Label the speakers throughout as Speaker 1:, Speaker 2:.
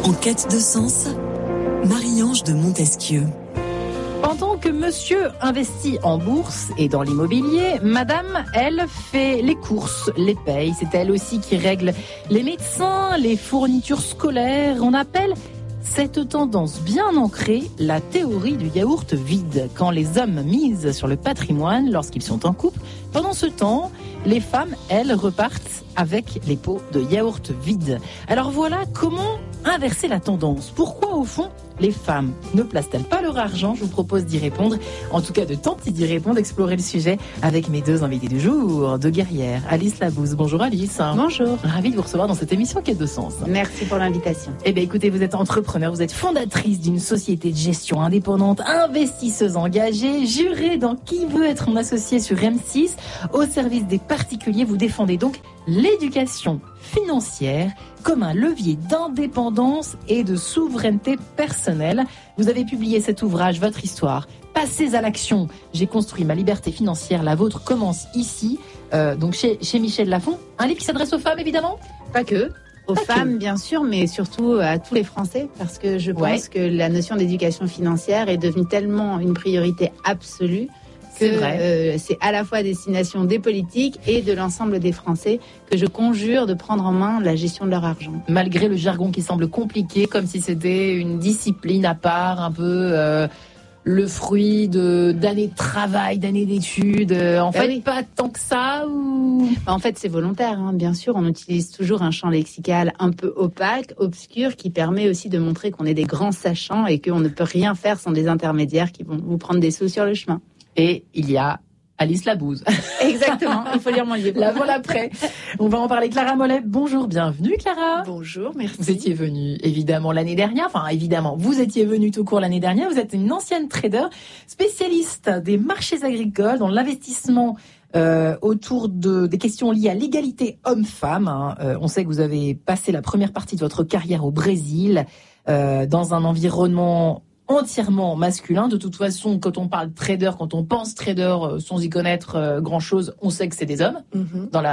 Speaker 1: En quête de sens, Marie-Ange de Montesquieu.
Speaker 2: Pendant que monsieur investit en bourse et dans l'immobilier, madame, elle, fait les courses, les paye. C'est elle aussi qui règle les médecins, les fournitures scolaires. On appelle cette tendance bien ancrée la théorie du yaourt vide. Quand les hommes misent sur le patrimoine lorsqu'ils sont en couple, pendant ce temps, les femmes, elles, repartent avec les pots de yaourt vides. Alors voilà comment inverser la tendance. Pourquoi, au fond, les femmes ne placent-elles pas leur argent ? Je vous propose d'y répondre, en tout cas de tenter d'y répondre, d'explorer le sujet avec mes deux invités du jour, deux guerrières. Alice Labouze. Bonjour Alice.
Speaker 3: Bonjour.
Speaker 2: Ravie de vous recevoir dans cette émission Quête de sens.
Speaker 3: Merci pour l'invitation.
Speaker 2: Eh bien écoutez, vous êtes entrepreneur, vous êtes fondatrice d'une société de gestion indépendante, investisseuse engagée, jurée dans Qui veut être mon associé sur M6, au service des particuliers. Vous défendez donc l'éducation financière comme un levier d'indépendance et de souveraineté personnelle. Vous avez publié cet ouvrage, Votre histoire. Passez à l'action. J'ai construit ma liberté financière. La vôtre commence ici, donc chez Michel Lafon. Un livre qui s'adresse aux femmes, évidemment ?
Speaker 3: Pas que. Aux femmes, bien sûr, mais surtout à tous les Français, parce que je pense que la notion d'éducation financière est devenue tellement une priorité absolue que c'est à la fois à destination des politiques et de l'ensemble des Français que je conjure de prendre en main la gestion de leur argent.
Speaker 2: Malgré le jargon qui semble compliqué, comme si c'était une discipline à part, un peu le fruit d'années de travail, d'années d'études. Pas tant que ça ou...
Speaker 3: En fait, c'est volontaire, hein. Bien sûr. On utilise toujours un champ lexical un peu opaque, obscur, qui permet aussi de montrer qu'on est des grands sachants et qu'on ne peut rien faire sans des intermédiaires qui vont vous prendre des sous sur le chemin.
Speaker 2: Et il y a Alice Labouze.
Speaker 3: Exactement, il faut lire mon livre.
Speaker 2: L'avant-l'après. On va en parler. Clara Mollet, bonjour, bienvenue Clara.
Speaker 4: Bonjour, merci.
Speaker 2: Vous étiez venue évidemment l'année dernière, vous étiez venue tout court l'année dernière. Vous êtes une ancienne trader, spécialiste des marchés agricoles, dans l'investissement autour des questions liées à l'égalité homme-femme. On sait que vous avez passé la première partie de votre carrière au Brésil, dans un environnement entièrement masculin. De toute façon, quand on parle trader, quand on pense trader, sans y connaître grand-chose, on sait que c'est des hommes. Mm-hmm. Dans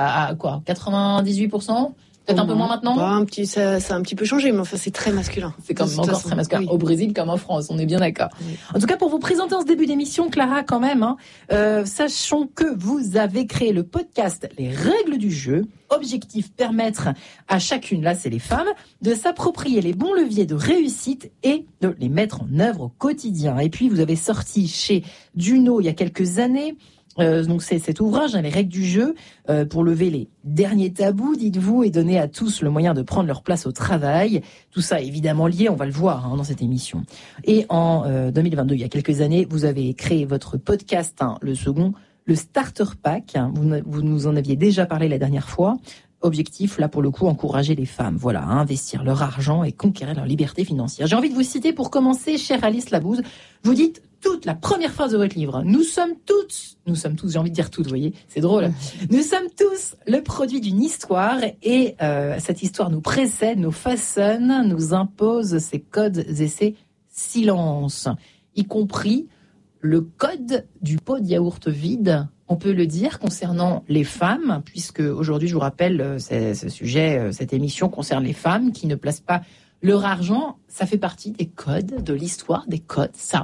Speaker 2: 98%, peut-être un peu moins maintenant.
Speaker 4: Ça a un petit peu changé, mais enfin c'est très masculin.
Speaker 2: C'est quand même encore très masculin. Oui. Au Brésil comme en France, on est bien d'accord. Oui. En tout cas, pour vous présenter en ce début d'émission, Clara, quand même, sachons que vous avez créé le podcast Les règles du jeu. Objectif, permettre à chacune, là c'est les femmes, de s'approprier les bons leviers de réussite et de les mettre en œuvre au quotidien. Et puis vous avez sorti chez Duno il y a quelques années, donc c'est cet ouvrage, Les règles du jeu, pour lever les derniers tabous, dites-vous, et donner à tous le moyen de prendre leur place au travail. Tout ça évidemment lié, on va le voir dans cette émission. Et en 2022, il y a quelques années, vous avez créé votre podcast, le second, le Starter Pack. Vous nous en aviez déjà parlé la dernière fois. Objectif, là pour le coup, encourager les femmes, à investir leur argent et conquérir leur liberté financière. J'ai envie de vous citer pour commencer, chère Alice Labouze. Vous dites toute la première phrase de votre livre. Nous sommes tous, j'ai envie de dire toutes, vous voyez, c'est drôle. Nous sommes tous le produit d'une histoire et cette histoire nous précède, nous façonne, nous impose ses codes et ses silences, y compris le code du pot de yaourt vide. On peut le dire concernant les femmes, puisque aujourd'hui, je vous rappelle, ce sujet, cette émission concerne les femmes qui ne placent pas leur argent. Ça fait partie des codes de l'histoire, des codes, ça.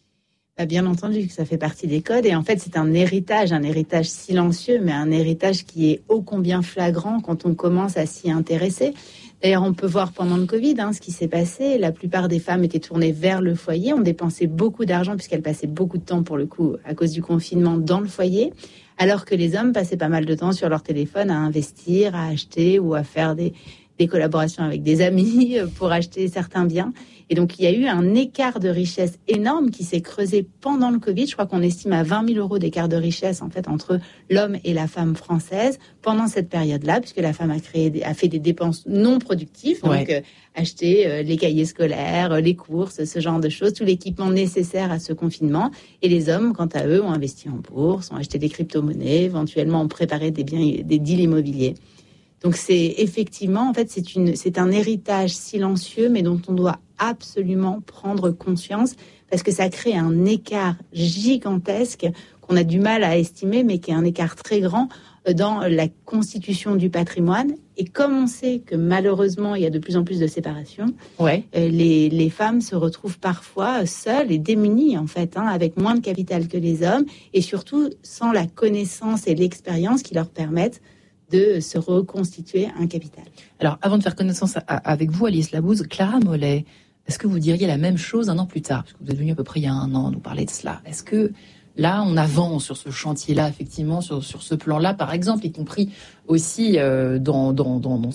Speaker 3: Bien entendu que ça fait partie des codes. Et en fait, c'est un héritage silencieux, mais un héritage qui est ô combien flagrant quand on commence à s'y intéresser. D'ailleurs, on peut voir pendant le Covid ce qui s'est passé. La plupart des femmes étaient tournées vers le foyer. On dépensait beaucoup d'argent puisqu'elles passaient beaucoup de temps, pour le coup, à cause du confinement, dans le foyer. Alors que les hommes passaient pas mal de temps sur leur téléphone à investir, à acheter ou à faire des collaborations avec des amis pour acheter certains biens. Et donc, il y a eu un écart de richesse énorme qui s'est creusé pendant le Covid. Je crois qu'on estime à 20 000 euros d'écart de richesse, en fait, entre l'homme et la femme française pendant cette période-là, puisque la femme a fait des dépenses non productives. Donc, acheter les cahiers scolaires, les courses, ce genre de choses, tout l'équipement nécessaire à ce confinement. Et les hommes, quant à eux, ont investi en bourse, ont acheté des crypto-monnaies, éventuellement ont préparé des deals immobiliers. Donc c'est effectivement, en fait, c'est un héritage silencieux, mais dont on doit absolument prendre conscience, parce que ça crée un écart gigantesque qu'on a du mal à estimer, mais qui est un écart très grand dans la constitution du patrimoine. Et comme on sait que malheureusement, il y a de plus en plus de séparations, les femmes se retrouvent parfois seules et démunies, en fait, avec moins de capital que les hommes, et surtout sans la connaissance et l'expérience qui leur permettent de se reconstituer un capital.
Speaker 2: Alors, avant de faire connaissance avec vous, Alice Labouze, Clara Mollet, est-ce que vous diriez la même chose un an plus tard? Parce que vous êtes venue à peu près il y a 1 an nous parler de cela. Est-ce que là, on avance sur ce chantier-là, effectivement, sur ce plan-là, par exemple, y compris aussi dans ce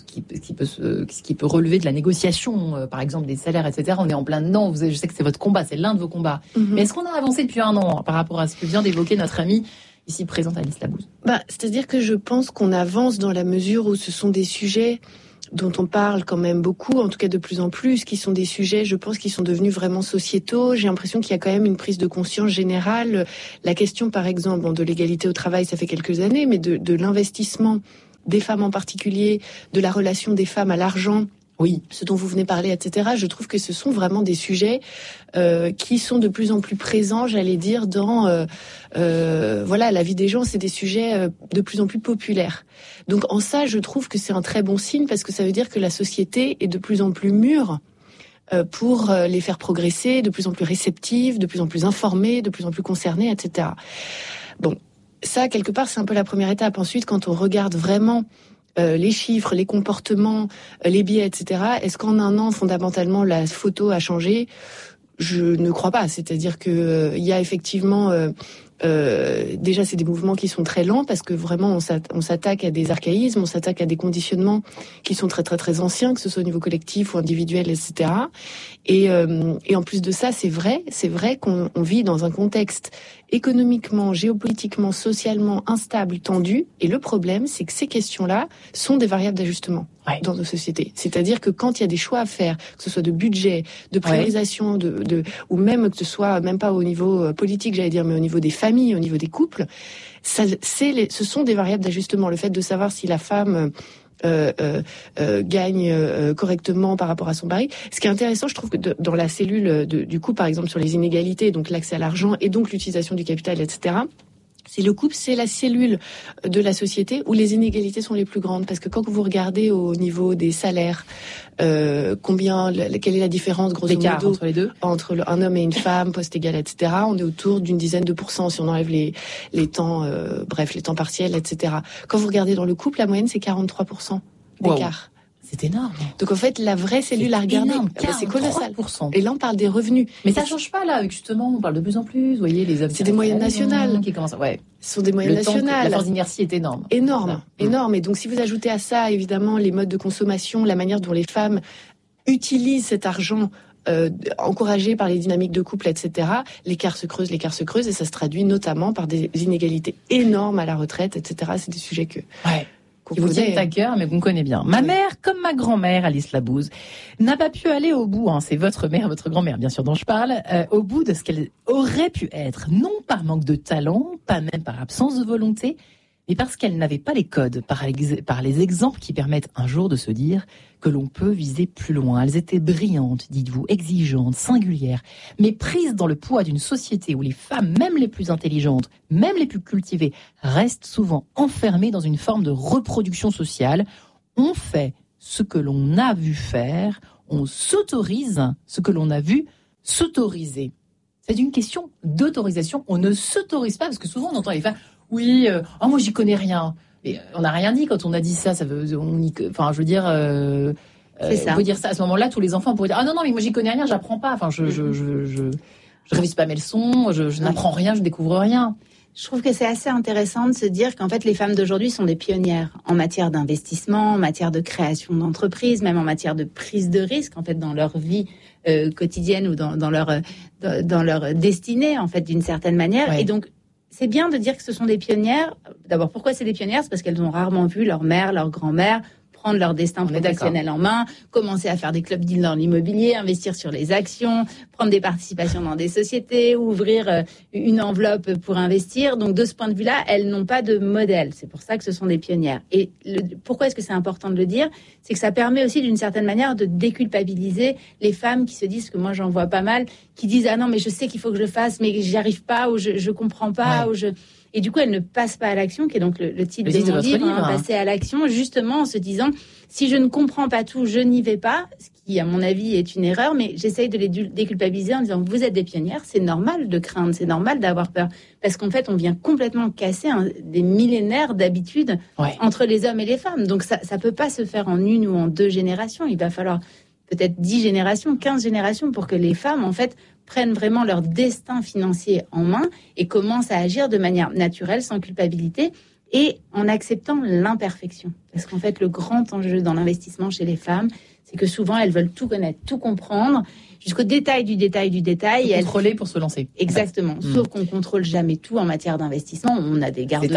Speaker 2: qui peut relever de la négociation, par exemple des salaires, etc. On est en plein dedans. Je sais que c'est votre combat, c'est l'un de vos combats. Mais est-ce qu'on a avancé depuis 1 an par rapport à ce que vient d'évoquer notre amie ici présente, Alice Labouze?
Speaker 4: C'est-à-dire que je pense qu'on avance dans la mesure où ce sont des sujets dont on parle quand même beaucoup, en tout cas de plus en plus, qui sont des sujets, je pense, qui sont devenus vraiment sociétaux. J'ai l'impression qu'il y a quand même une prise de conscience générale. La question, par exemple, de l'égalité au travail, ça fait quelques années, mais de l'investissement des femmes en particulier, de la relation des femmes à l'argent, oui, ce dont vous venez parler, etc. Je trouve que ce sont vraiment des sujets qui sont de plus en plus présents, j'allais dire, dans la vie des gens. C'est des sujets de plus en plus populaires. Donc en ça, je trouve que c'est un très bon signe parce que ça veut dire que la société est de plus en plus mûre pour les faire progresser, de plus en plus réceptive, de plus en plus informée, de plus en plus concernée, etc. Bon, ça, quelque part, c'est un peu la première étape. Ensuite, quand on regarde vraiment les chiffres, les comportements, les biais, etc. Est-ce qu'en 1 an, fondamentalement, la photo a changé? Je ne crois pas. C'est-à-dire que il y a effectivement déjà c'est des mouvements qui sont très lents parce que vraiment on s'attaque à des archaïsmes, on s'attaque à des conditionnements qui sont très très très anciens, que ce soit au niveau collectif ou individuel, etc. Et en plus de ça, c'est vrai qu'on vit dans un contexte économiquement, géopolitiquement, socialement instable, tendu. Et le problème, c'est que ces questions-là sont des variables d'ajustement dans nos sociétés. C'est-à-dire que quand il y a des choix à faire, que ce soit de budget, de priorisation, ou même que ce soit même pas au niveau politique, j'allais dire, mais au niveau des familles, au niveau des couples, ce sont des variables d'ajustement. Le fait de savoir si la femme gagne correctement par rapport à son mari. Ce qui est intéressant, je trouve que dans la cellule du couple, par exemple sur les inégalités, donc l'accès à l'argent et donc l'utilisation du capital, etc., c'est le couple, c'est la cellule de la société où les inégalités sont les plus grandes. Parce que quand vous regardez au niveau des salaires, quelle est la différence, grosso modo,
Speaker 2: entre les deux,
Speaker 4: entre un homme et une femme, poste égal, etc. On est autour d'une dizaine de pourcents si on enlève les temps, les temps partiels, etc. Quand vous regardez dans le couple, la moyenne, c'est 43% d'écart.
Speaker 2: Wow. C'est énorme.
Speaker 4: Donc en fait, la vraie cellule à regarder, c'est colossal. Et là, on parle des revenus.
Speaker 2: Mais ça change pas là, justement, on parle de plus en plus. Vous voyez, les hommes.
Speaker 4: C'est des moyennes nationales
Speaker 2: qui commencent. Ouais.
Speaker 4: Ce sont des moyennes nationales.
Speaker 2: La force d'inertie est énorme.
Speaker 4: Énorme. Et donc, si vous ajoutez à ça, évidemment, les modes de consommation, la manière dont les femmes utilisent cet argent encouragé par les dynamiques de couple, etc., l'écart se creuse, et ça se traduit notamment par des inégalités énormes à la retraite, etc. C'est des sujets qui
Speaker 2: vous tiennent à cœur, mais qu'on connaît bien. Ma mère, comme ma grand-mère, Alice Labouze, n'a pas pu aller au bout, c'est votre mère, votre grand-mère, bien sûr, dont je parle, au bout de ce qu'elle aurait pu être, non par manque de talent, pas même par absence de volonté, mais parce qu'elle n'avait pas les codes, par les exemples qui permettent un jour de se dire que l'on peut viser plus loin. Elles étaient brillantes, dites-vous, exigeantes, singulières, mais prises dans le poids d'une société où les femmes, même les plus intelligentes, même les plus cultivées, restent souvent enfermées dans une forme de reproduction sociale. On fait ce que l'on a vu faire, on s'autorise ce que l'on a vu s'autoriser. C'est une question d'autorisation. On ne s'autorise pas, parce que souvent on entend les femmes... Oui, moi j'y connais rien. Mais on n'a rien dit quand on a dit ça. Ça veut, c'est ça. On peut dire ça à ce moment-là. Tous les enfants pourraient dire non, mais moi j'y connais rien, j'apprends pas. Enfin, je révise pas mes leçons, je n'apprends rien, je découvre rien.
Speaker 3: Je trouve que c'est assez intéressant de se dire qu'en fait les femmes d'aujourd'hui sont des pionnières en matière d'investissement, en matière de création d'entreprises, même en matière de prise de risque en fait dans leur vie quotidienne ou dans leur destinée en fait d'une certaine manière. Et donc c'est bien de dire que ce sont des pionnières. D'abord, pourquoi c'est des pionnières? C'est parce qu'elles ont rarement vu leur mère, leur grand-mère prendre leur destin professionnel en main, commencer à faire des club deals dans l'immobilier, investir sur les actions, prendre des participations dans des sociétés, ouvrir une enveloppe pour investir. Donc de ce point de vue-là, elles n'ont pas de modèle. C'est pour ça que ce sont des pionnières. Et pourquoi est-ce que c'est important de le dire ? C'est que ça permet aussi d'une certaine manière de déculpabiliser les femmes qui se disent, que moi j'en vois pas mal, qui disent « Ah non, mais je sais qu'il faut que je le fasse, mais j'y arrive pas, ou je comprends pas, ou je... » Et du coup, elles ne passent pas à l'action, qui est donc le titre de mon livre, passer à l'action, justement en se disant, si je ne comprends pas tout, je n'y vais pas, ce qui, à mon avis, est une erreur, mais j'essaye de les déculpabiliser en disant, vous êtes des pionnières, c'est normal de craindre, c'est normal d'avoir peur, parce qu'en fait, on vient complètement casser des millénaires d'habitudes entre les hommes et les femmes. Donc ça peut pas se faire en une ou en 2 générations, il va falloir peut-être 10 générations, 15 générations pour que les femmes, en fait, prennent vraiment leur destin financier en main et commencent à agir de manière naturelle, sans culpabilité et en acceptant l'imperfection. Parce qu'en fait, le grand enjeu dans l'investissement chez les femmes, c'est que souvent, elles veulent tout connaître, tout comprendre, jusqu'au détail du détail du détail.
Speaker 2: Et contrôler pour se lancer.
Speaker 3: Exactement. Sauf qu'on ne contrôle jamais tout en matière d'investissement. On a des garde-fous.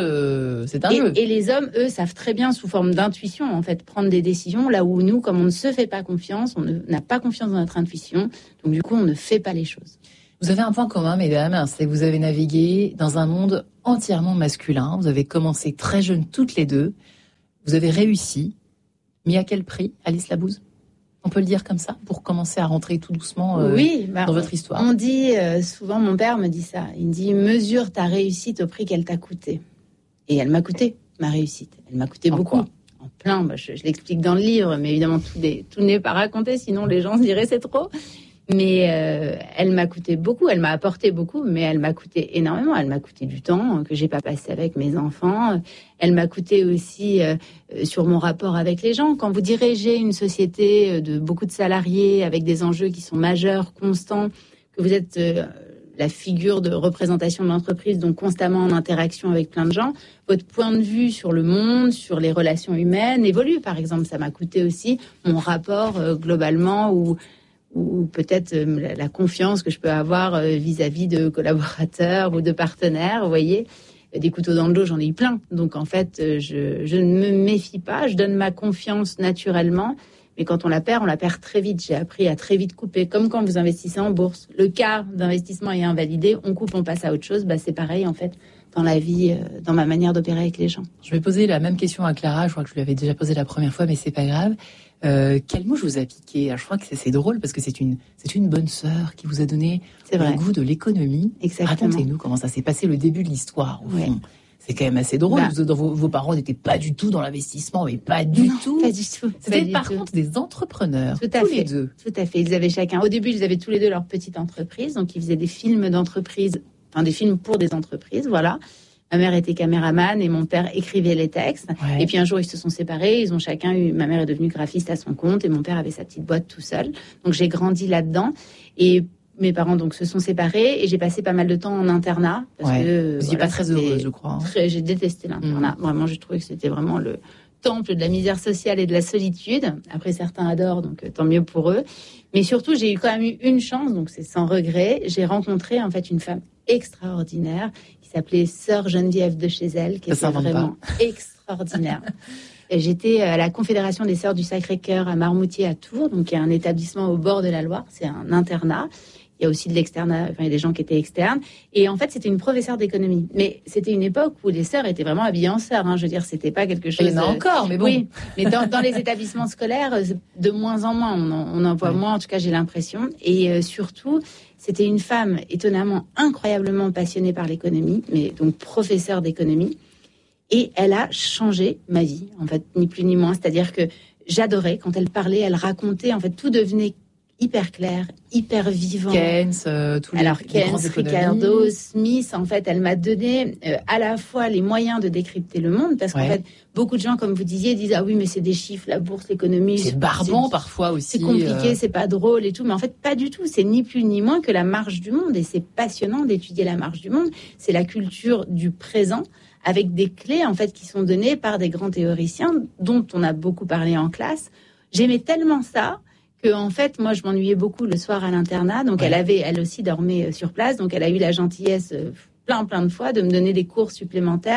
Speaker 2: C'est un jeu.
Speaker 3: Et les hommes, eux, savent très bien, sous forme d'intuition, en fait, prendre des décisions. Là où nous, comme on ne se fait pas confiance, on n'a pas confiance dans notre intuition. Donc, du coup, on ne fait pas les choses.
Speaker 2: Vous avez un point commun, mesdames, c'est que vous avez navigué dans un monde entièrement masculin. Vous avez commencé très jeune, toutes les deux. Vous avez réussi. Mais à quel prix, Alice Labouze ? On peut le dire comme ça, pour commencer à rentrer tout doucement dans votre histoire.
Speaker 3: On dit, souvent, mon père me dit ça, il me dit, mesure ta réussite au prix qu'elle t'a coûté. Et elle m'a coûté, ma réussite. Elle m'a coûté beaucoup. En plein, je l'explique dans le livre, mais évidemment, tout n'est pas raconté, sinon les gens se diraient c'est trop. Mais elle m'a coûté beaucoup, elle m'a apporté beaucoup, mais elle m'a coûté énormément. Elle m'a coûté du temps que j'ai pas passé avec mes enfants. Elle m'a coûté aussi sur mon rapport avec les gens. Quand vous dirigez une société de beaucoup de salariés avec des enjeux qui sont majeurs, constants, que vous êtes la figure de représentation de l'entreprise, donc constamment en interaction avec plein de gens, votre point de vue sur le monde, sur les relations humaines évolue. Par exemple, ça m'a coûté aussi mon rapport globalement ou peut-être la confiance que je peux avoir vis-à-vis de collaborateurs ou de partenaires, vous voyez. Des couteaux dans le dos, j'en ai eu plein. Donc, en fait, je ne me méfie pas. Je donne ma confiance naturellement. Mais quand on la perd très vite. J'ai appris à très vite couper. Comme quand vous investissez en bourse. Le quart d'investissement est invalidé. On coupe, on passe à autre chose. C'est pareil, en fait, dans la vie, dans ma manière d'opérer avec les gens.
Speaker 2: Je vais poser la même question à Clara. Je crois que je lui avais déjà posé la première fois, mais c'est pas grave. Quel mot je vous a piqué ? Je crois que c'est drôle parce que c'est une bonne sœur qui vous a donné le goût de l'économie.
Speaker 3: Exactement.
Speaker 2: Racontez-nous comment ça s'est passé, le début de l'histoire au fond. C'est quand même assez drôle. Vos parents n'étaient pas du tout dans l'investissement, mais pas du tout.
Speaker 3: Pas du tout.
Speaker 2: C'était par contre des entrepreneurs,
Speaker 3: tous les deux. Tout à fait. Ils avaient chacun. Au début, ils avaient tous les deux leur petite entreprise, donc ils faisaient des films d'entreprise, des films pour des entreprises, voilà. Ma mère était caméraman et mon père écrivait les textes. Ouais. Et puis un jour, ils se sont séparés. Ils ont chacun eu... Ma mère est devenue graphiste à son compte et mon père avait sa petite boîte tout seul. Donc j'ai grandi là-dedans. Et mes parents donc se sont séparés et j'ai passé pas mal de temps en internat. Parce que,
Speaker 2: vous n'étiez pas très heureuse, je crois.
Speaker 3: J'ai détesté l'internat. Vraiment, je trouvais que c'était vraiment le temple de la misère sociale et de la solitude. Après, certains adorent, donc tant mieux pour eux. Mais surtout, j'ai quand même eu une chance, donc c'est sans regret. J'ai rencontré en fait une femme extraordinaire qui s'appelait Sœur Geneviève de Chézel, qui était vraiment extraordinaire. J'étais à la Confédération des Sœurs du Sacré-Cœur à Marmoutier à Tours, donc il y a un établissement au bord de la Loire, c'est un internat. Il y a aussi de l'externat, il y a des gens qui étaient externes. Et en fait, c'était une professeure d'économie. Mais c'était une époque où les sœurs étaient vraiment habillées en sœurs. Je veux dire, c'était pas quelque chose...
Speaker 2: Il y en a encore, mais bon.
Speaker 3: Oui, mais dans les établissements scolaires, de moins en moins, on en voit moins, en tout cas, j'ai l'impression. Et surtout, c'était une femme étonnamment, incroyablement passionnée par l'économie, mais donc professeure d'économie. Et elle a changé ma vie, en fait, ni plus ni moins. C'est-à-dire que j'adorais, quand elle parlait, elle racontait, en fait, tout devenait hyper clair, hyper vivant.
Speaker 2: Keynes,
Speaker 3: Keynes, Ricardo, Smith, en fait, elle m'a donné à la fois les moyens de décrypter le monde, parce qu'en fait, beaucoup de gens, comme vous disiez, disent ah oui, mais c'est des chiffres, la bourse, l'économie.
Speaker 2: C'est barbant parfois aussi.
Speaker 3: C'est compliqué, c'est pas drôle et tout, mais en fait, pas du tout. C'est ni plus ni moins que la marche du monde, et c'est passionnant d'étudier la marche du monde. C'est la culture du présent, avec des clés en fait qui sont données par des grands théoriciens dont on a beaucoup parlé en classe. J'aimais tellement ça que en fait, moi, je m'ennuyais beaucoup le soir à l'internat. Donc, elle aussi dormait sur place. Donc, elle a eu la gentillesse plein de fois de me donner des cours supplémentaires.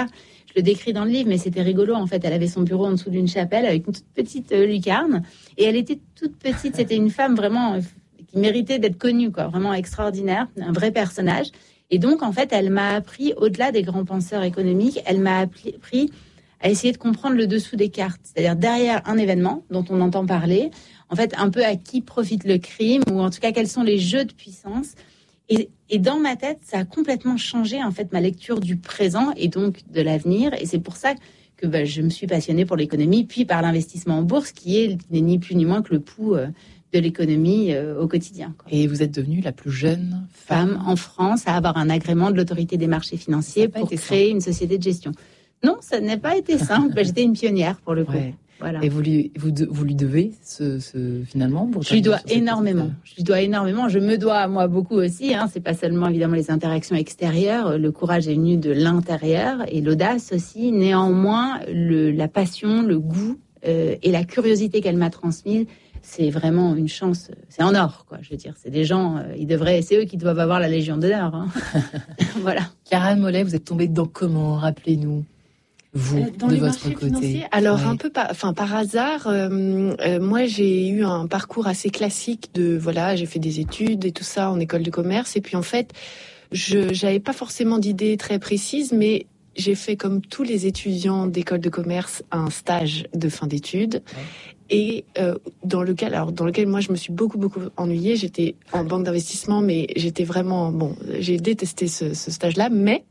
Speaker 3: Je le décris dans le livre, mais c'était rigolo. En fait, elle avait son bureau en dessous d'une chapelle avec une toute petite lucarne. Et elle était toute petite. C'était une femme vraiment qui méritait d'être connue, quoi. Vraiment extraordinaire, un vrai personnage. Et donc, en fait, elle m'a appris, au-delà des grands penseurs économiques, elle m'a appris à essayer de comprendre le dessous des cartes. C'est-à-dire derrière un événement dont on entend parler, en fait, un peu à qui profite le crime, ou en tout cas, quels sont les jeux de puissance. Et dans ma tête, ça a complètement changé, en fait, ma lecture du présent et donc de l'avenir. Et c'est pour ça que je me suis passionnée pour l'économie, puis par l'investissement en bourse, qui n'est ni plus ni moins que le pouls de l'économie au quotidien, quoi.
Speaker 2: Et vous êtes devenue la plus jeune
Speaker 3: femme en France à avoir un agrément de l'autorité des marchés financiers pour créer une société de gestion. Non, ça n'a pas été simple. J'étais une pionnière pour le coup.
Speaker 2: Ouais.
Speaker 3: Voilà.
Speaker 2: Et vous lui devez finalement.
Speaker 3: Je lui dois énormément. Je lui dois énormément. Je me dois à moi beaucoup aussi. C'est pas seulement évidemment les interactions extérieures. Le courage est venu de l'intérieur et l'audace aussi. Néanmoins, la passion, le goût et la curiosité qu'elle m'a transmise, c'est vraiment une chance. C'est en or, quoi. Je veux dire, c'est des gens. C'est eux qui doivent avoir la Légion d'honneur. Voilà.
Speaker 2: Clara Mollet, vous êtes tombée dedans comment? Rappelez-nous. Vous,
Speaker 4: dans
Speaker 2: de
Speaker 4: les
Speaker 2: votre
Speaker 4: marchés
Speaker 2: côté.
Speaker 4: Financiers, alors un peu par hasard, moi j'ai eu un parcours assez classique j'ai fait des études et tout ça en école de commerce, et puis en fait j'avais pas forcément d'idées très précises, mais j'ai fait comme tous les étudiants d'école de commerce un stage de fin d'études. Ouais. Et dans lequel moi je me suis beaucoup ennuyée. J'étais en banque d'investissement, mais j'étais vraiment j'ai détesté ce stage-là, mais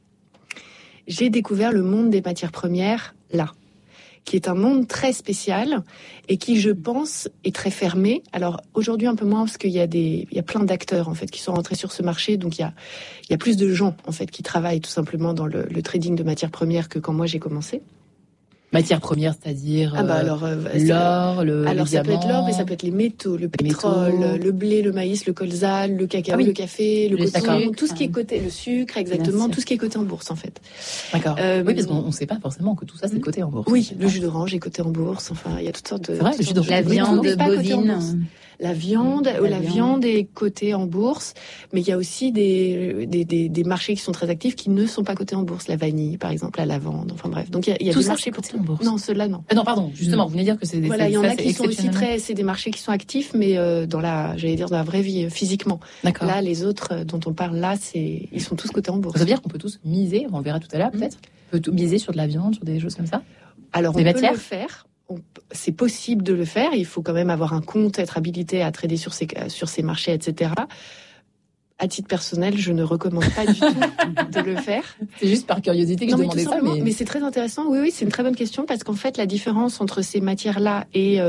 Speaker 4: j'ai découvert le monde des matières premières là, qui est un monde très spécial et qui, je pense, est très fermé. Alors aujourd'hui un peu moins, parce qu'il y a plein d'acteurs en fait qui sont rentrés sur ce marché, donc il y a plus de gens en fait qui travaillent tout simplement dans le trading de matières premières que quand moi j'ai commencé.
Speaker 2: Matières premières, c'est-à-dire l'or,
Speaker 3: alors
Speaker 2: ça
Speaker 3: peut être l'or, mais ça peut être les métaux, le pétrole, le blé, le maïs, le colza, le cacao, le café, le coton, tout ce qui est coté, le sucre, exactement, tout ce qui est coté en bourse en fait.
Speaker 2: D'accord. Oui, parce qu'on ne sait pas forcément que tout ça c'est coté en bourse.
Speaker 3: Oui, le jus d'orange est coté en bourse. Enfin, il y a toutes sortes de.
Speaker 2: C'est vrai, le jus d'orange.
Speaker 3: La viande bovine. La viande est cotée en bourse, mais il y a aussi des marchés qui sont très actifs qui ne sont pas cotés en bourse. La vanille, par exemple, la lavande. Enfin bref, donc il y a
Speaker 2: tout
Speaker 3: des
Speaker 2: ça,
Speaker 3: marchés
Speaker 2: cotés en bourse.
Speaker 3: Non, ceux-là non.
Speaker 2: Non, pardon. Justement, vous venez dire que c'est des.
Speaker 3: Voilà, il y en a qui sont aussi c'est des marchés qui sont actifs, mais dans la vraie vie, physiquement.
Speaker 2: D'accord.
Speaker 3: Là, les autres dont on parle là, ils sont tous cotés en bourse.
Speaker 2: Ça veut dire qu'on peut tous miser. On le verra tout à l'heure, peut-être. On peut tout miser sur de la viande, sur des choses comme ça.
Speaker 3: Alors on peut le faire. C'est possible de le faire. Il faut quand même avoir un compte, être habilité à trader sur ces marchés, etc. À titre personnel, je ne recommande pas du tout de le faire.
Speaker 2: C'est juste par curiosité que je demandais ça.
Speaker 3: Mais c'est très intéressant. Oui, c'est une très bonne question parce qu'en fait, la différence entre ces matières-là et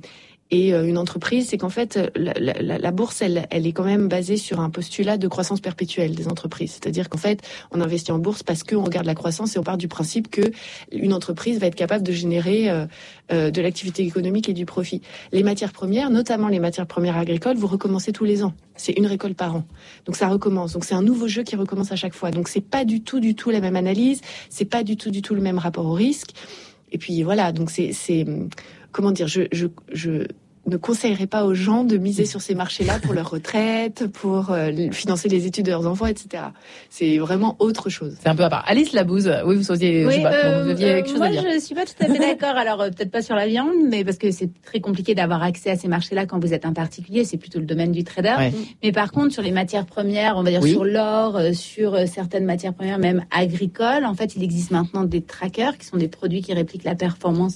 Speaker 3: une entreprise, c'est qu'en fait, la bourse, elle est quand même basée sur un postulat de croissance perpétuelle des entreprises. C'est-à-dire qu'en fait, on investit en bourse parce qu'on regarde la croissance et on part du principe que une entreprise va être capable de générer de l'activité économique et du profit. Les matières premières, notamment les matières premières agricoles, vous recommencez tous les ans. C'est une récolte par an. Donc ça recommence. Donc c'est un nouveau jeu qui recommence à chaque fois. Donc c'est pas du tout la même analyse. C'est pas du tout le même rapport au risque. Et puis voilà. Donc c'est comment dire, je ne conseillerais pas aux gens de miser sur ces marchés-là pour leur retraite, pour financer les études de leurs enfants, etc. C'est vraiment autre chose.
Speaker 2: C'est un peu à part. Alice Labouze, oui, vous aviez quelque chose à dire.
Speaker 3: Moi, je suis pas tout à fait d'accord. Alors, peut-être pas sur la viande, mais parce que c'est très compliqué d'avoir accès à ces marchés-là quand vous êtes un particulier. C'est plutôt le domaine du trader. Ouais. Mais par contre, sur les matières premières, on va dire sur l'or, sur certaines matières premières, même agricoles, en fait, il existe maintenant des trackers qui sont des produits qui répliquent la performance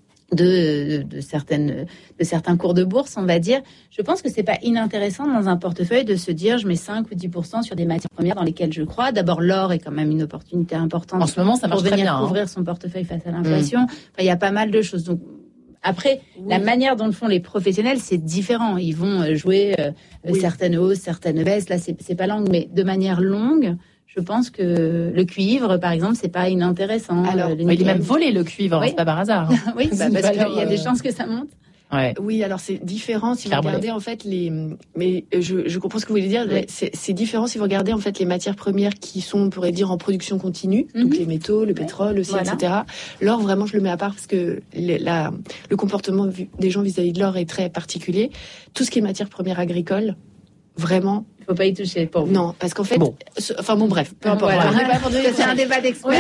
Speaker 3: de certains cours de bourse, on va dire. Je pense que c'est pas inintéressant dans un portefeuille de se dire je mets 5 ou 10% sur des matières premières dans lesquelles je crois. D'abord, l'or est quand même une opportunité importante.
Speaker 2: En ce moment, ça marche très bien.
Speaker 3: Pour venir couvrir son portefeuille face à l'inflation. Enfin, il y a pas mal de choses. Donc, après, la manière dont le font les professionnels, c'est différent. Ils vont jouer certaines hausses, certaines baisses. Là, c'est pas longue, mais de manière longue. Je pense que le cuivre, par exemple, c'est pas inintéressant.
Speaker 2: Alors, il est même volé le cuivre, c'est pas par hasard.
Speaker 3: Oui, parce qu'il y a des chances que ça monte.
Speaker 2: Ouais.
Speaker 3: Oui, alors c'est différent si vous regardez en fait mais je comprends ce que vous voulez dire. Ouais. C'est différent si vous regardez en fait les matières premières qui sont, on pourrait dire, en production continue, donc les métaux, le pétrole aussi, etc. L'or, vraiment, je le mets à part parce que le comportement des gens vis-à-vis de l'or est très particulier. Tout ce qui est matières premières agricoles, vraiment, faut pas y toucher pour vous.
Speaker 4: Non, parce qu'en fait, bref, peu importe.
Speaker 3: Voilà. C'est un débat d'experts.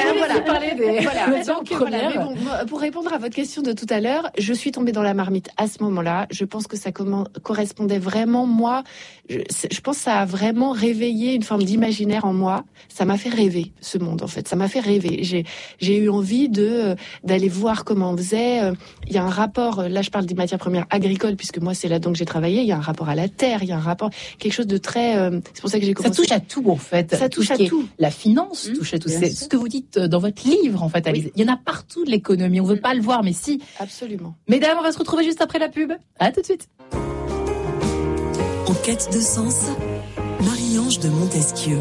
Speaker 4: Pour répondre à votre question de tout à l'heure, je suis tombée dans la marmite à ce moment-là. Je pense que ça correspondait vraiment, moi, je pense que ça a vraiment réveillé une forme d'imaginaire en moi. Ça m'a fait rêver, ce monde, en fait. Ça m'a fait rêver. J'ai eu envie d'aller voir comment on faisait. Il y a un rapport, là je parle des matières premières agricoles, puisque moi c'est là-dedans que j'ai travaillé. Il y a un rapport à la terre, il y a un rapport, quelque chose de très... c'est pour ça que j'ai commencé...
Speaker 2: Ça touche à tout, en fait.
Speaker 4: Ça touche à tout.
Speaker 2: La finance touche à tout. C'est ce que vous dites dans votre livre, en fait, Alice. Oui. Il y en a partout de l'économie. On veut pas le voir, mais si.
Speaker 4: Absolument.
Speaker 2: Mesdames, on va se retrouver juste après la pub. À tout de suite.
Speaker 1: En quête de sens, Marie-Ange de Montesquieu.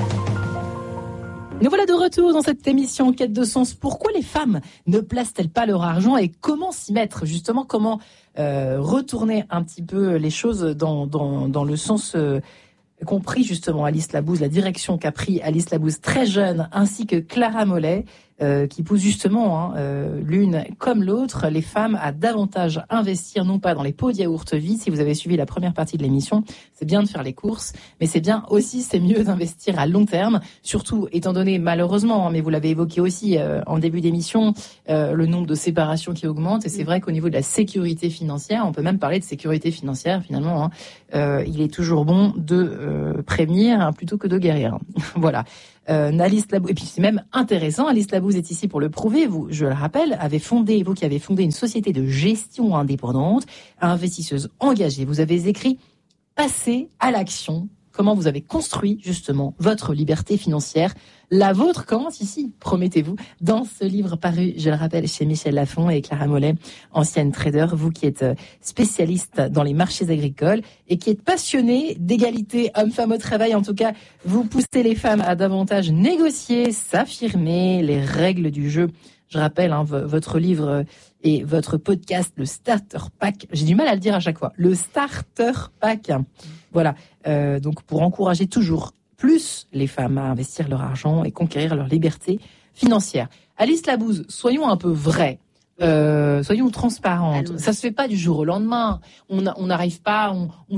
Speaker 2: Nous voilà de retour dans cette émission Quête de sens. Pourquoi les femmes ne placent-elles pas leur argent et comment s'y mettre? Justement, comment retourner un petit peu les choses dans le sens qu'ont pris justement Alice Labouze, la direction qu'a pris Alice Labouze très jeune, ainsi que Clara Mollet, qui pousse justement l'une comme l'autre les femmes à davantage investir, non pas dans les pots de yaourt vides. Si vous avez suivi la première partie de l'émission, c'est bien de faire les courses, mais c'est mieux d'investir à long terme, surtout étant donné malheureusement, mais vous l'avez évoqué aussi en début d'émission, le nombre de séparations qui augmente, et c'est vrai qu'au niveau de la sécurité financière, on peut même parler de sécurité financière finalement, il est toujours bon de prévenir plutôt que de guérir. Voilà. Alice Labouze, et puis c'est même intéressant, Alice Labouze est ici pour le prouver. Vous, je le rappelle, vous qui avez fondé une société de gestion indépendante, investisseuse engagée. Vous avez écrit « Passer à l'action ». Comment vous avez construit justement votre liberté financière. La vôtre commence ici, promettez-vous, dans ce livre paru, je le rappelle, chez Michel Lafon et Clara Mollet, ancienne trader, vous qui êtes spécialiste dans les marchés agricoles et qui êtes passionné d'égalité homme-femme au travail. En tout cas, vous poussez les femmes à davantage négocier, s'affirmer, les règles du jeu. Je rappelle, votre livre et votre podcast, le Starter Pack. J'ai du mal à le dire à chaque fois. Le Starter Pack. Voilà. Donc, pour encourager toujours plus les femmes à investir leur argent et conquérir leur liberté financière. Alice Labouze, soyons un peu vrais. Soyons transparentes. Allons. Ça se fait pas du jour au lendemain. On n'arrive pas, on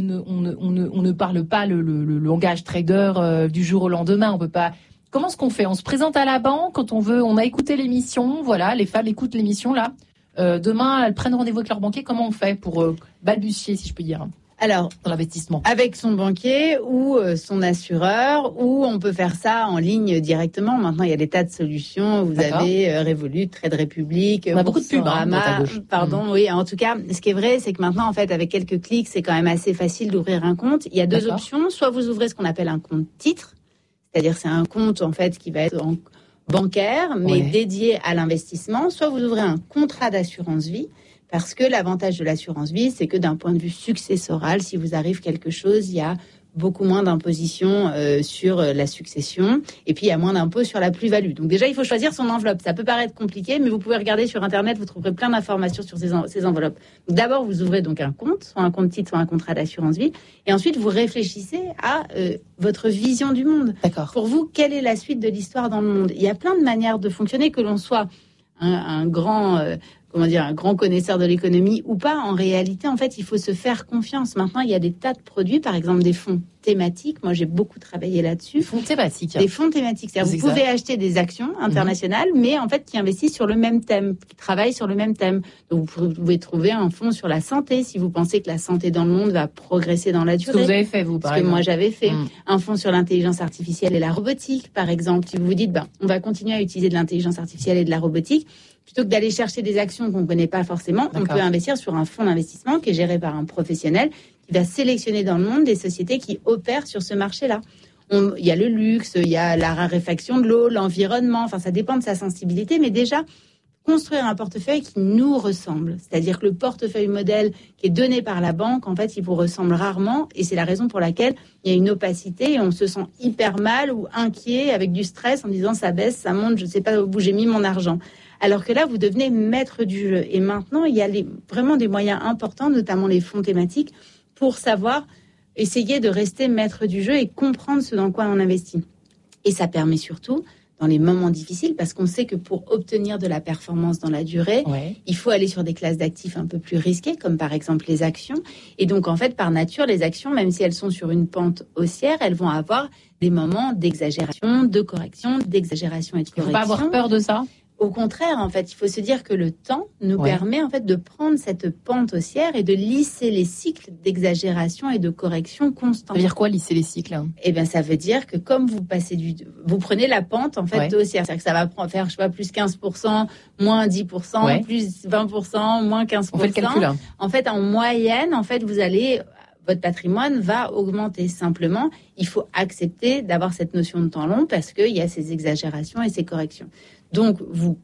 Speaker 2: ne parle pas le langage trader du jour au lendemain. On peut pas. Comment est-ce qu'on fait? On se présente à la banque quand on veut. On a écouté l'émission. Voilà, les femmes écoutent l'émission là. Demain, elles prennent rendez-vous avec leur banquier. Comment on fait pour balbutier, si je peux dire?
Speaker 3: Alors,
Speaker 2: dans l'investissement.
Speaker 3: Avec son banquier ou son assureur, ou on peut faire ça en ligne directement. Maintenant, il y a des tas de solutions. Vous avez Revolut, Trade Republic,
Speaker 2: on a beaucoup de pubs à gauche.
Speaker 3: Oui. En tout cas, ce qui est vrai, c'est que maintenant, en fait, avec quelques clics, c'est quand même assez facile d'ouvrir un compte. Il y a deux options. Soit vous ouvrez ce qu'on appelle un compte titre, c'est-à-dire c'est un compte en fait qui va être bancaire, mais dédié à l'investissement. Soit vous ouvrez un contrat d'assurance vie. Parce que l'avantage de l'assurance vie, c'est que d'un point de vue successoral, si vous arrive quelque chose, il y a beaucoup moins d'imposition sur la succession. Et puis, il y a moins d'impôts sur la plus-value. Donc déjà, il faut choisir son enveloppe. Ça peut paraître compliqué, mais vous pouvez regarder sur Internet, vous trouverez plein d'informations sur ces enveloppes. Donc, d'abord, vous ouvrez donc un compte, soit un compte titre, soit un contrat d'assurance vie. Et ensuite, vous réfléchissez à votre vision du monde.
Speaker 2: D'accord.
Speaker 3: Pour vous, quelle est la suite de l'histoire dans le monde? Il y a plein de manières de fonctionner, que l'on soit un grand connaisseur de l'économie ou pas. En réalité, en fait, il faut se faire confiance. Maintenant, il y a des tas de produits, par exemple des fonds thématiques. Moi, j'ai beaucoup travaillé là-dessus.
Speaker 2: Des fonds thématiques.
Speaker 3: Des fonds thématiques. C'est-à-dire, vous pouvez acheter des actions internationales, mais en fait, qui investissent sur le même thème, qui travaillent sur le même thème. Donc, vous pouvez trouver un fonds sur la santé, si vous pensez que la santé dans le monde va progresser dans la durée.
Speaker 2: Ce que vous avez fait, vous, par exemple.
Speaker 3: Ce que moi, j'avais fait. Un fonds sur l'intelligence artificielle et la robotique, par exemple. Si vous vous dites, on va continuer à utiliser de l'intelligence artificielle et de la robotique, plutôt que d'aller chercher des actions qu'on ne connaît pas forcément, on peut investir sur un fonds d'investissement qui est géré par un professionnel qui va sélectionner dans le monde des sociétés qui opèrent sur ce marché-là. Il y a le luxe, il y a la raréfaction de l'eau, l'environnement, enfin ça dépend de sa sensibilité, mais déjà construire un portefeuille qui nous ressemble. C'est-à-dire que le portefeuille modèle qui est donné par la banque, en fait, il vous ressemble rarement et c'est la raison pour laquelle il y a une opacité et on se sent hyper mal ou inquiet avec du stress en disant ça baisse, ça monte, je ne sais pas où j'ai mis mon argent. Alors que là, vous devenez maître du jeu. Et maintenant, il y a vraiment des moyens importants, notamment les fonds thématiques, pour savoir essayer de rester maître du jeu et comprendre ce dans quoi on investit. Et ça permet surtout dans les moments difficiles, parce qu'on sait que pour obtenir de la performance dans la durée, il faut aller sur des classes d'actifs un peu plus risquées, comme par exemple les actions. Et donc, en fait, par nature, les actions, même si elles sont sur une pente haussière, elles vont avoir des moments d'exagération, de correction, d'exagération et de correction.
Speaker 2: Il ne faut pas avoir peur de ça.
Speaker 3: Au contraire, en fait, il faut se dire que le temps nous permet en fait de prendre cette pente haussière et de lisser les cycles d'exagération et de correction constants.
Speaker 2: Ça veut dire quoi, lisser les cycles?
Speaker 3: Eh bien, ça veut dire que comme vous prenez la pente en fait haussière, c'est-à-dire que ça va faire, je sais pas, plus 15%, moins 10%, plus 20%, moins 15%.
Speaker 2: On fait le calcul.
Speaker 3: En fait, en moyenne, en fait, votre patrimoine va augmenter. Simplement, il faut accepter d'avoir cette notion de temps long parce qu'il y a ces exagérations et ces corrections. Donc, vous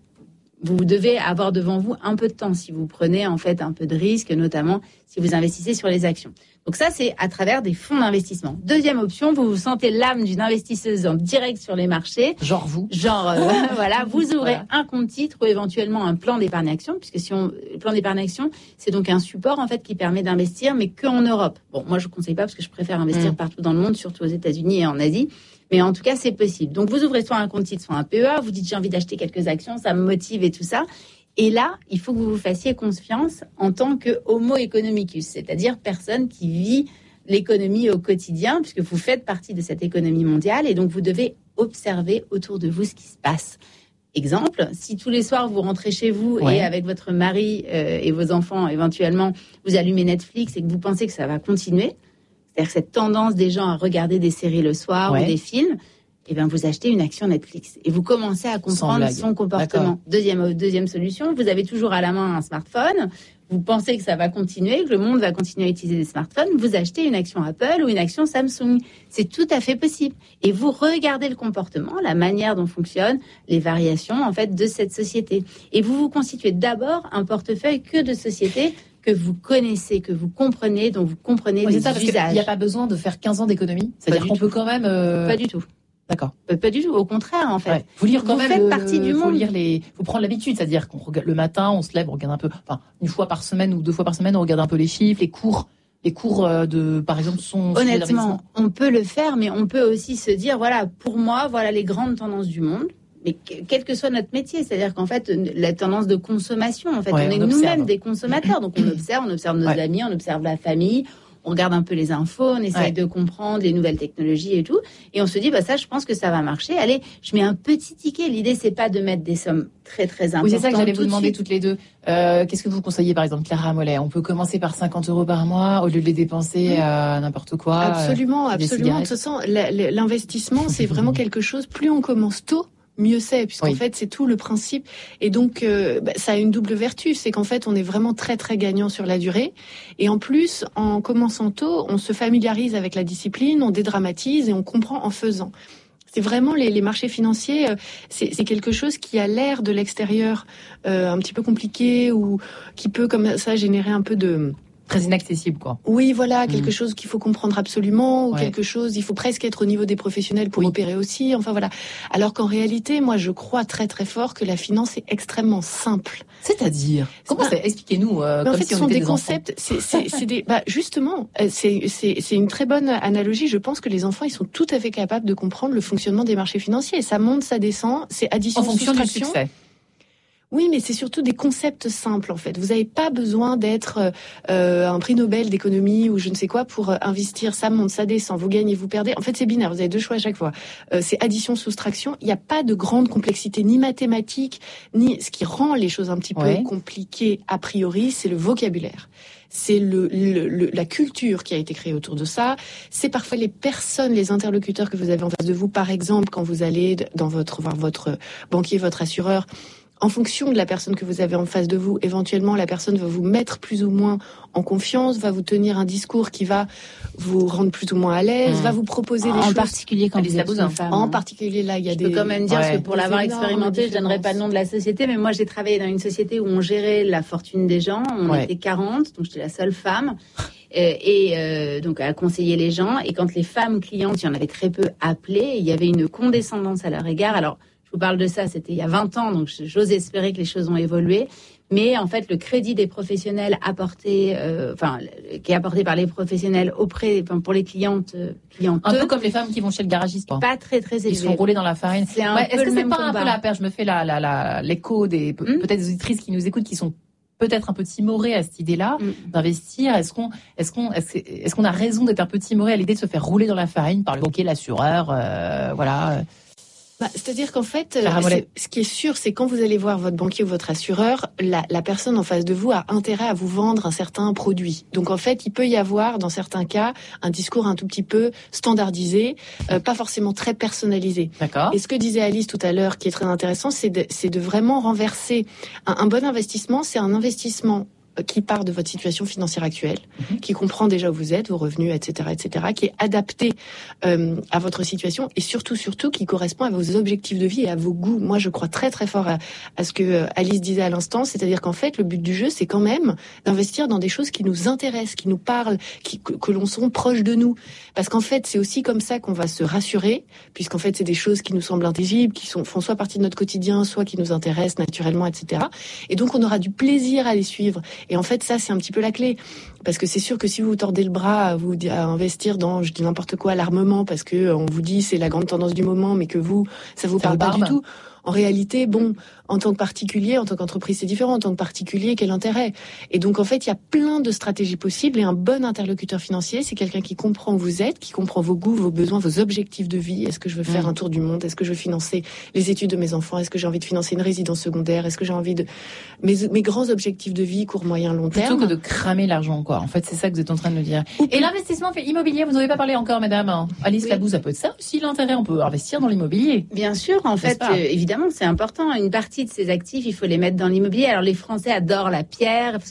Speaker 3: devez avoir devant vous un peu de temps si vous prenez en fait un peu de risque, notamment si vous investissez sur les actions. Donc ça, c'est à travers des fonds d'investissement. Deuxième option, vous sentez l'âme d'une investisseuse en direct sur les marchés.
Speaker 2: Genre vous.
Speaker 3: Voilà, vous ouvrez un compte titre ou éventuellement un plan d'épargne action, puisque le plan d'épargne action, c'est donc un support en fait qui permet d'investir, mais qu'en Europe. Bon, moi je ne conseille pas parce que je préfère investir partout dans le monde, surtout aux États-Unis et en Asie. Mais en tout cas, c'est possible. Donc, vous ouvrez soit un compte titre, soit un PEA. Vous dites, j'ai envie d'acheter quelques actions, ça me motive et tout ça. Et là, il faut que vous vous fassiez confiance en tant que homo economicus, c'est-à-dire personne qui vit l'économie au quotidien, puisque vous faites partie de cette économie mondiale. Et donc, vous devez observer autour de vous ce qui se passe. Exemple, si tous les soirs, vous rentrez chez vous et avec votre mari et vos enfants, éventuellement, vous allumez Netflix et que vous pensez que ça va continuer, c'est-à-dire cette tendance des gens à regarder des séries le soir ou des films, eh bien vous achetez une action Netflix et vous commencez à comprendre son comportement. Deuxième solution, vous avez toujours à la main un smartphone, vous pensez que ça va continuer, que le monde va continuer à utiliser des smartphones, vous achetez une action Apple ou une action Samsung. C'est tout à fait possible. Et vous regardez le comportement, la manière dont fonctionnent les variations en fait de cette société. Et vous constituez d'abord un portefeuille que de sociétés que vous connaissez, que vous comprenez, dont vous comprenez les usages.
Speaker 2: Il n'y a pas besoin de faire 15 ans d'économie. C'est-à-dire qu'on peut quand même...
Speaker 3: Pas du tout.
Speaker 2: D'accord.
Speaker 3: Pas du tout, au contraire, en fait.
Speaker 2: Faut lire quand
Speaker 3: vous
Speaker 2: même.
Speaker 3: Faites partie du monde.
Speaker 2: Faut prendre l'habitude, c'est-à-dire qu'on regarde le matin, on se lève, on regarde un peu, une fois par semaine ou 2 fois par semaine, on regarde un peu les chiffres, les cours de, par exemple, son.
Speaker 3: Honnêtement, on peut le faire, mais on peut aussi se dire, voilà, pour moi, voilà les grandes tendances du monde. Mais quel que soit notre métier, c'est-à-dire qu'en fait, la tendance de consommation, en fait, on est nous-mêmes des consommateurs, donc on observe nos amis, on observe la famille. On regarde un peu les infos, on essaye de comprendre les nouvelles technologies et tout. Et on se dit, ça, je pense que ça va marcher. Allez, je mets un petit ticket. L'idée, c'est pas de mettre des sommes très, très importantes.
Speaker 2: Oui, c'est ça que j'allais vous demander toutes les deux. Qu'est-ce que vous conseillez, par exemple, Clara Mollet? On peut commencer par 50 € par mois au lieu de les dépenser à n'importe quoi.
Speaker 4: Absolument. De toute façon, l'investissement, c'est vraiment quelque chose. Plus on commence tôt, mieux c'est, puisqu'en fait c'est tout le principe, et donc ça a une double vertu, c'est qu'en fait on est vraiment très très gagnant sur la durée, et en plus en commençant tôt on se familiarise avec la discipline, on dédramatise et on comprend en faisant. C'est vraiment les marchés financiers, c'est quelque chose qui a l'air de l'extérieur un petit peu compliqué, ou qui peut comme ça générer un peu de...
Speaker 2: Très inaccessible, quoi.
Speaker 4: Oui, voilà, quelque chose qu'il faut comprendre absolument, ou quelque chose, il faut presque être au niveau des professionnels pour opérer aussi, enfin voilà. Alors qu'en réalité, moi, je crois très très fort que la finance est extrêmement simple.
Speaker 2: C'est-à-dire, comment ça? Expliquez-nous.
Speaker 4: En fait, ce sont des concepts. C'est des. Justement, c'est une très bonne analogie. Je pense que les enfants, ils sont tout à fait capables de comprendre le fonctionnement des marchés financiers. Ça monte, ça descend. C'est addition,
Speaker 2: en fonction
Speaker 4: soustraction.
Speaker 2: Du succès.
Speaker 4: Oui, mais c'est surtout des concepts simples, en fait. Vous n'avez pas besoin d'être un prix Nobel d'économie ou je ne sais quoi pour investir. Ça monte, ça descend, vous gagnez, vous perdez. En fait, c'est binaire, vous avez 2 choix à chaque fois. C'est addition, soustraction. Il n'y a pas de grande complexité, ni mathématique, ni... Ce qui rend les choses un petit peu compliquées a priori, c'est le vocabulaire. C'est la culture qui a été créée autour de ça. C'est parfois les personnes, les interlocuteurs que vous avez en face de vous. Par exemple, quand vous allez voir votre banquier, votre assureur, en fonction de la personne que vous avez en face de vous, éventuellement, la personne va vous mettre plus ou moins en confiance, va vous tenir un discours qui va vous rendre plus ou moins à l'aise, va vous proposer des choses.
Speaker 3: En particulier quand vous êtes une femme.
Speaker 4: En particulier, là, il y a des...
Speaker 3: Je peux quand même dire, que pour l'avoir expérimenté, je donnerai pas le nom de la société, mais moi, j'ai travaillé dans une société où on gérait la fortune des gens. On était 40, donc j'étais la seule femme. Donc à conseiller les gens. Et quand les femmes clientes, il y en avait très peu appelées, il y avait une condescendance à leur égard. Alors, je vous parle de ça, c'était il y a 20 ans, donc j'ose espérer que les choses ont évolué. Mais en fait, le crédit des professionnels apporté, qui est apporté par les professionnels pour les clientes.
Speaker 2: Un peu comme les femmes qui vont chez le garagiste.
Speaker 3: Pas très élevé.
Speaker 2: Ils sont roulés dans la farine. Est-ce que c'est pas un peu la perche? Je me fais l'écho des peut-être des auditrices qui nous écoutent qui sont peut-être un peu timorées à cette idée-là d'investir. Est-ce qu'on a raison d'être un peu timoré à l'idée de se faire rouler dans la farine par le banquier, l'assureur, voilà.
Speaker 4: C'est-à-dire qu'en fait, ce qui est sûr, c'est quand vous allez voir votre banquier ou votre assureur, la personne en face de vous a intérêt à vous vendre un certain produit. Donc en fait, il peut y avoir, dans certains cas, un discours un tout petit peu standardisé, pas forcément très personnalisé.
Speaker 2: D'accord.
Speaker 4: Et ce que disait Alice tout à l'heure, qui est très intéressant, c'est de vraiment renverser. Un bon investissement, c'est un investissement qui part de votre situation financière actuelle, qui comprend déjà où vous êtes, vos revenus, etc., qui est adapté à votre situation et surtout qui correspond à vos objectifs de vie et à vos goûts. Moi, je crois très très fort à ce que Alice disait à l'instant, c'est-à-dire qu'en fait, le but du jeu, c'est quand même d'investir dans des choses qui nous intéressent, qui nous parlent, que l'on sont proches de nous. Parce qu'en fait, c'est aussi comme ça qu'on va se rassurer, puisqu'en fait, c'est des choses qui nous semblent intelligibles, qui font soit partie de notre quotidien, soit qui nous intéressent naturellement, etc. Et donc, on aura du plaisir à les suivre. Et en fait, ça, c'est un petit peu la clé. Parce que c'est sûr que si vous tordez le bras à investir dans, je dis n'importe quoi, l'armement, parce que on vous dit c'est la grande tendance du moment, mais que ça vous parle pas du tout. En réalité, en tant que particulier, en tant qu'entreprise, c'est différent. En tant que particulier, quel intérêt? Et donc, en fait, il y a plein de stratégies possibles. Et un bon interlocuteur financier, c'est quelqu'un qui comprend où vous êtes, qui comprend vos goûts, vos besoins, vos objectifs de vie. Est-ce que je veux faire un tour du monde? Est-ce que je veux financer les études de mes enfants? Est-ce que j'ai envie de financer une résidence secondaire? Est-ce que j'ai envie de mes grands objectifs de vie, court, moyen, long terme?
Speaker 2: Plutôt que de cramer l'argent, quoi. En fait, c'est ça que vous êtes en train de nous dire. Et l'investissement immobilier, vous n'en avez pas parlé encore, madame. Alice Labou, ça peut être ça aussi, l'intérêt. On peut investir dans l'immobilier.
Speaker 3: Bien sûr, en fait, évidemment, c'est important. Une partie de ces actifs, il faut les mettre dans l'immobilier. Alors, les Français adorent la pierre, parce